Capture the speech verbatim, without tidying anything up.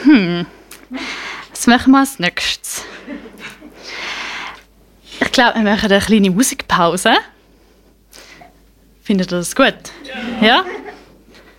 Hm, was machen wir als nächstes? Ich glaube, wir machen eine kleine Musikpause. Findet ihr das gut? Ja? Ja?